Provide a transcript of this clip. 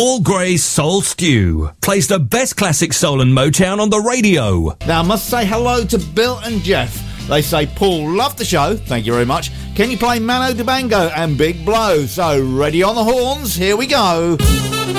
Paul Gray's Soul Stew plays the best classic soul and Motown on the radio. Now, I must say hello to Bill and Jeff. They say, Paul, love the show. Thank you very much. Can you play Mano Dibango and Big Blow? So, ready on the horns. Here we go.